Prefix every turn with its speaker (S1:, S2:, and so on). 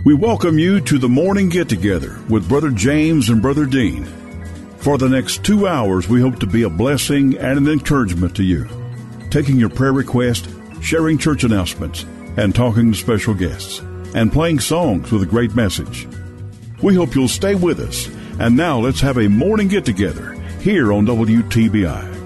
S1: We welcome you to the morning get-together with Brother James and Brother Dean. For the next 2 hours, we hope to be a blessing and an encouragement to you, taking your prayer request, sharing church announcements, and talking to special guests, and playing songs with a great message. We hope you'll stay with us. And now let's have a morning get-together here on WTBI.